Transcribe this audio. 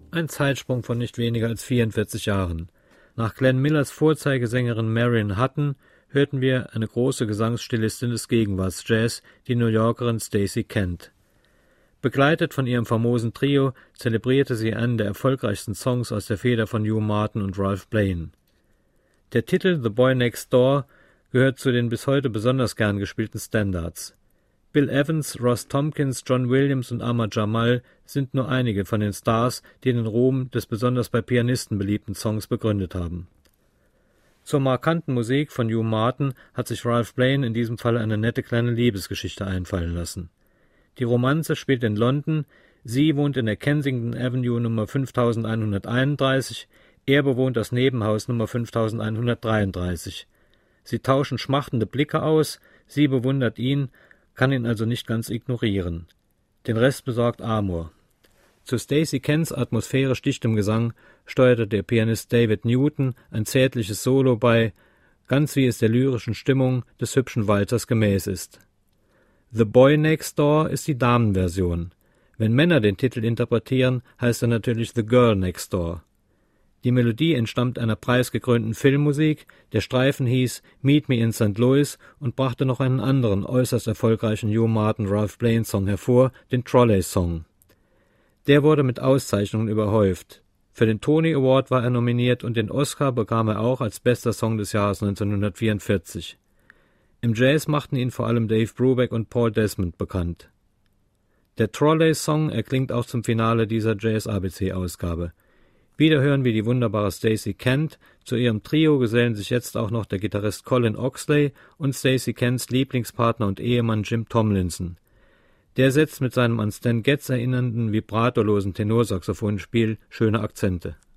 Ein Zeitsprung von nicht weniger als 44 Jahren. Nach Glenn Millers Vorzeigesängerin Marion Hutton hörten wir eine große Gesangsstilistin des Gegenwartsjazz, die New Yorkerin Stacey Kent. Begleitet von ihrem famosen Trio zelebrierte sie einen der erfolgreichsten Songs aus der Feder von Hugh Martin und Ralph Blane. Der Titel The Boy Next Door gehört zu den bis heute besonders gern gespielten Standards. Bill Evans, Ross Tompkins, John Williams und Ahmad Jamal sind nur einige von den Stars, die den Ruhm des besonders bei Pianisten beliebten Songs begründet haben. Zur markanten Musik von Hugh Martin hat sich Ralph Blane in diesem Fall eine nette kleine Liebesgeschichte einfallen lassen. Die Romanze spielt in London, sie wohnt in der Kensington Avenue Nummer 5131, er bewohnt das Nebenhaus Nummer 5133. Sie tauschen schmachtende Blicke aus, sie bewundert ihn, kann ihn also nicht ganz ignorieren. Den Rest besorgt Amor. Zu Stacey Kents atmosphärisch dichtem Gesang steuerte der Pianist David Newton ein zärtliches Solo bei, ganz wie es der lyrischen Stimmung des hübschen Walzers gemäß ist. The Boy Next Door ist die Damenversion. Wenn Männer den Titel interpretieren, heißt er natürlich The Girl Next Door. Die Melodie entstammt einer preisgekrönten Filmmusik, der Streifen hieß Meet Me in St. Louis und brachte noch einen anderen äußerst erfolgreichen Hugh Martin Ralph Blane Song hervor, den Trolley Song. Der wurde mit Auszeichnungen überhäuft. Für den Tony Award war er nominiert und den Oscar bekam er auch als bester Song des Jahres 1944. Im Jazz machten ihn vor allem Dave Brubeck und Paul Desmond bekannt. Der Trolley Song erklingt auch zum Finale dieser Jazz-ABC-Ausgabe. Wieder hören wir die wunderbare Stacey Kent, zu ihrem Trio gesellen sich jetzt auch noch der Gitarrist Colin Oxley und Stacey Kents Lieblingspartner und Ehemann Jim Tomlinson. Der setzt mit seinem an Stan Getz erinnernden vibratolosen Tenorsaxophonspiel schöne Akzente.